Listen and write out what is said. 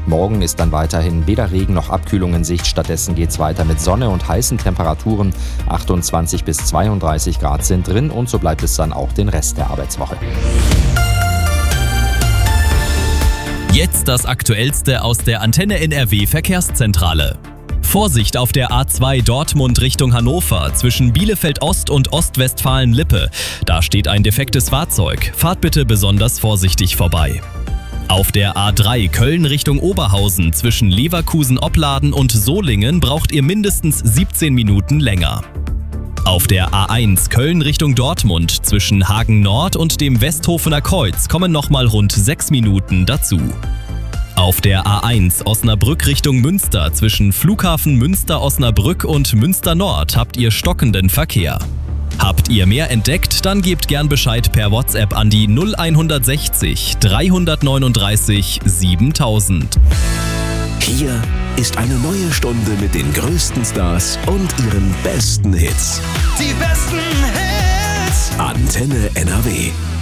Morgen ist dann weiterhin weder Regen noch Abkühlung in Sicht. Stattdessen geht's weiter mit Sonne und heißen Temperaturen. 28 bis 32 Grad sind drin und so bleibt es dann auch den Rest der Arbeitswoche. Jetzt das Aktuellste aus der Antenne NRW Verkehrszentrale. Vorsicht auf der A2 Dortmund Richtung Hannover zwischen Bielefeld Ost und Ostwestfalen-Lippe. Da steht ein defektes Fahrzeug. Fahrt bitte besonders vorsichtig vorbei. Auf der A3 Köln Richtung Oberhausen zwischen Leverkusen-Opladen und Solingen braucht ihr mindestens 17 Minuten länger. Auf der A1 Köln Richtung Dortmund zwischen Hagen Nord und dem Westhofener Kreuz kommen nochmal rund 6 Minuten dazu. Auf der A1 Osnabrück Richtung Münster zwischen Flughafen Münster-Osnabrück und Münster Nord habt ihr stockenden Verkehr. Habt ihr mehr entdeckt, dann gebt gern Bescheid per WhatsApp an die 0160 339 7000. Hier ist eine neue Stunde mit den größten Stars und ihren besten Hits. Die besten Hits. Antenne NRW.